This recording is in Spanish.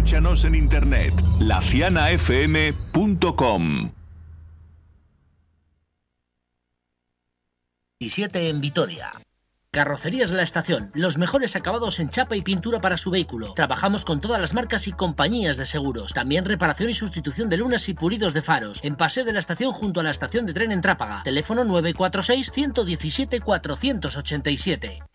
Escúchanos en internet, lacianafm.com. 17 en Vitoria. Carrocerías La Estación, los mejores acabados en chapa y pintura para su vehículo. Trabajamos con todas las marcas y compañías de seguros. También reparación y sustitución de lunas y pulidos de faros. En Paseo de la Estación junto a la estación de tren en Trápaga. Teléfono 946 117 487.